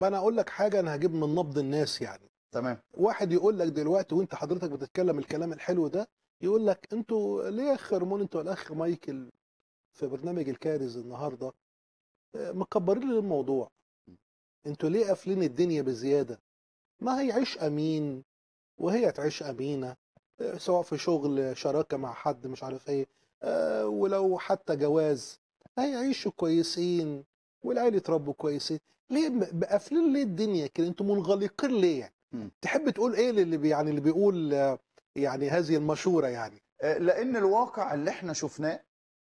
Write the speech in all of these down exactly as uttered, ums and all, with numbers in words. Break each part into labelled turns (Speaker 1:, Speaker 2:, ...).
Speaker 1: فانا اقول لك حاجه، انا هجيب من نبض الناس يعني.
Speaker 2: تمام.
Speaker 1: واحد يقول لك دلوقتي وانت حضرتك بتتكلم الكلام الحلو ده، يقول لك انتوا ليه يا اخ رمون، انتوا الاخ مايكل في برنامج الكارز النهارده آه، مكبرين لي الموضوع، انتوا ليه قافلين الدنيا بزياده؟ ما هي عيش امين وهي تعيش امينه، آه، سواء في شغل شراكه مع حد مش عارف ايه، آه، ولو حتى جواز هيعيشوا كويسين والعيال يتربوا كويسين. ليه م- قافلين ليه الدنيا كده؟ انتوا منغلقين ليه يعني؟
Speaker 2: مم.
Speaker 1: تحب تقول ايه للي بي يعني اللي بيقول آه، يعني هذه المشوره يعني؟
Speaker 2: آه، لان الواقع اللي احنا شفناه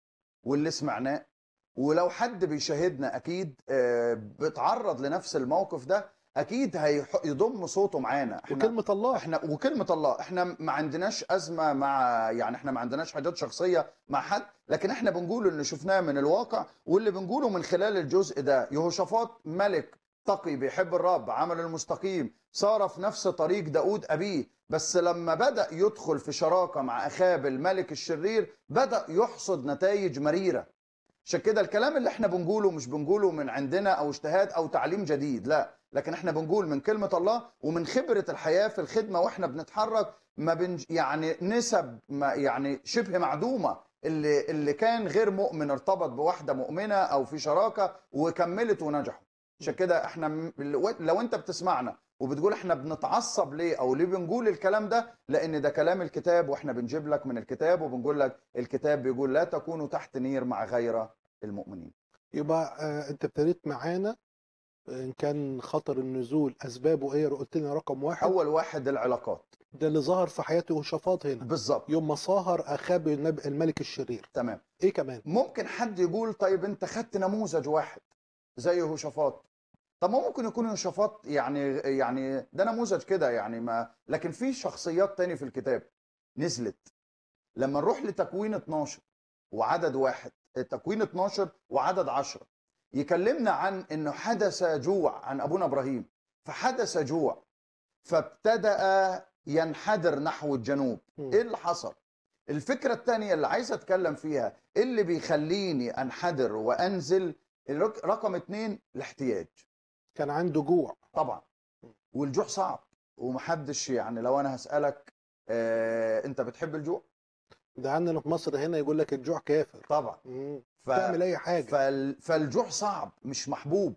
Speaker 2: واللي سمعناه، ولو حد بيشاهدنا اكيد آه، بيتعرض لنفس الموقف ده، اكيد هيضم صوته معانا. احنا
Speaker 1: وكلمه الله.
Speaker 2: احنا وكلمه الله، احنا ما عندناش ازمه مع، يعني احنا ما عندناش حاجات شخصيه مع حد، لكن احنا بنقول اللي شفناه من الواقع، واللي بنقوله من خلال الجزء ده. يهوشافاط ملك تقي بيحب الرب، عمل المستقيم، صار في نفس طريق داود ابيه، بس لما بدأ يدخل في شراكه مع اخاب الملك الشرير بدأ يحصد نتائج مريره. عشان كده الكلام اللي احنا بنقوله مش بنقوله من عندنا او اجتهاد او تعليم جديد، لا، لكن احنا بنقول من كلمة الله ومن خبرة الحياة في الخدمة واحنا بنتحرك. ما بنج يعني نسب ما يعني شبه معدومة، اللي اللي كان غير مؤمن ارتبط بواحدة مؤمنة او في شراكة وكملت ونجحوا. عشان كده احنا م- لو انت بتسمعنا وبتقول احنا بنتعصب ليه او ليه بنقول الكلام ده، لان ده كلام الكتاب، واحنا بنجيب لك من الكتاب وبنقول لك الكتاب بيقول لا تكونوا تحت نير مع غير المؤمنين.
Speaker 1: يبقى آه، انت ابتديت معانا آه، ان كان خطر النزول اسبابه ايه؟ قلت لنا رقم واحد،
Speaker 2: اول واحد العلاقات.
Speaker 1: ده اللي ظهر في حياة يهوشافاط هنا
Speaker 2: بالظبط.
Speaker 1: يوم ما صاهر اخاب النب- الملك الشرير.
Speaker 2: تمام.
Speaker 1: ايه كمان؟
Speaker 2: ممكن حد يقول طيب انت خدت نموذج واحد زي يهوشافاط، طب ما ممكن يكون يهوشافاط يعني يعني ده نموذج كده يعني، ما لكن في شخصيات تاني في الكتاب نزلت. لما نروح لتكوين اتناشر وعدد واحد، تكوين اتناشر وعدد عشرة، يكلمنا عن انه حدث جوع عن ابونا ابراهيم، فحدث جوع فابتدأ ينحدر نحو الجنوب.
Speaker 1: مم.
Speaker 2: ايه اللي حصل؟ الفكرة الثانية اللي عايز اتكلم فيها، إيه اللي بيخليني انحدر وانزل؟ الرق- رقم اتنين الاحتياج.
Speaker 1: كان عنده جوع.
Speaker 2: طبعا. والجوع صعب، ومحدش يعني لو انا هسألك اه انت بتحب الجوع؟
Speaker 1: ده عندنا في مصر هنا يقول لك الجوع كافر.
Speaker 2: طبعا.
Speaker 1: مم.
Speaker 2: ف...
Speaker 1: تعمل اي حاجة.
Speaker 2: فال... فالجوع صعب مش محبوب.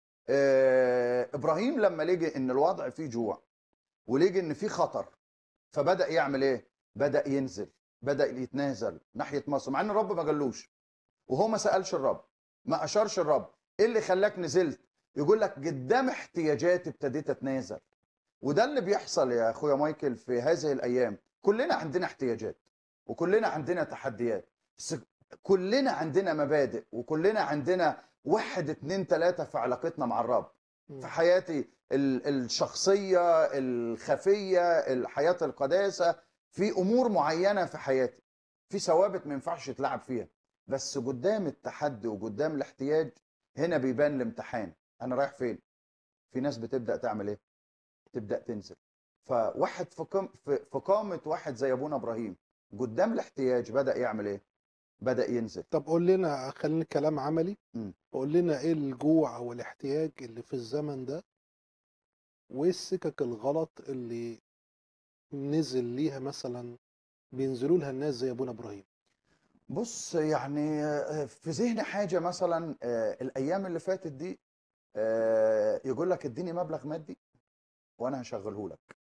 Speaker 2: اه ابراهيم لما لقي ان الوضع فيه جوع ولقي ان فيه خطر، فبدأ يعمل ايه؟ بدأ ينزل، بدأ يتنازل ناحية مصر، مع ان الرب ما قالوش، وهو ما سألش الرب، ما أشارش الرب. ايه اللي خلاك نزلت؟ يقول لك قدام احتياجاتي ابتديت اتنازل. وده اللي بيحصل يا اخويا مايكل في هذه الايام. كلنا عندنا احتياجات وكلنا عندنا تحديات، بس كلنا عندنا مبادئ وكلنا عندنا واحد اتنين تلاتة في علاقتنا مع الرب. في
Speaker 1: مم.
Speaker 2: حياتي ال- الشخصية الخفية، الحياة القداسة، في أمور معينة في حياتي، في ثوابت ما ينفعش تلعب فيها. بس قدام التحدي وقدام الاحتياج هنا بيبان الامتحان، أنا رايح فين. في ناس بتبدأ تعمل إيه؟ تبدأ تنزل. فواحد في قام- في في قامة واحد زي أبونا إبراهيم قدام الاحتياج بدأ يعمل إيه؟ بدأ ينزل.
Speaker 1: طب قول لنا، خلينا كلام عملي،
Speaker 2: مم.
Speaker 1: قول لنا ايه الجوع او الاحتياج اللي في الزمن ده، وايه السكك الغلط اللي نزل ليها مثلا بينزلوا لها الناس زي ابونا ابراهيم؟
Speaker 2: بص يعني آه، في ذهني حاجة مثلا آه، الأيام اللي فاتت دي، آه، يقول لك اديني مبلغ مادي وأنا هشغله لك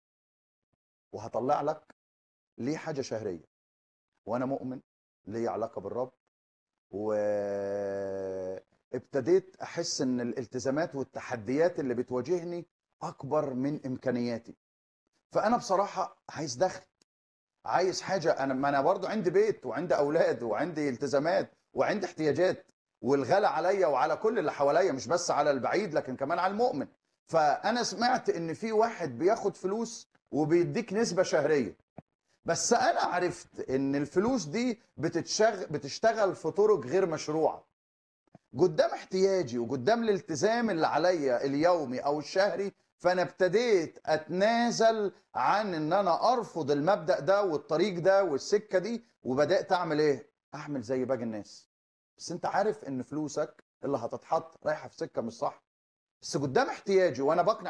Speaker 2: وهطلع لك ليه حاجة شهرية، وأنا مؤمن ليه علاقة بالرب، وابتديت أحس إن الالتزامات والتحديات اللي بتواجهني أكبر من إمكانياتي. فأنا بصراحة عايز دخل، عايز حاجه. انا ما انا برضو عندي بيت وعندي اولاد وعندي التزامات وعندي احتياجات، والغلا عليا وعلى كل اللي حواليا، مش بس على البعيد لكن كمان على المؤمن. فانا سمعت ان في واحد بياخد فلوس وبيديك نسبه شهريه، بس انا عرفت ان الفلوس دي بتتشغل بتشتغل في طرق غير مشروعه. قدام احتياجي وقدام الالتزام اللي عليا اليومي او الشهري، فانا ابتديت اتنازل عن ان انا ارفض المبدأ ده والطريق ده والسكة دي، وبدأت اعمل ايه؟ اعمل زي باقي الناس. بس انت عارف ان فلوسك اللي هتتحط رايحة في سكة مش صح. بس قدام احتياجي وانا بقنع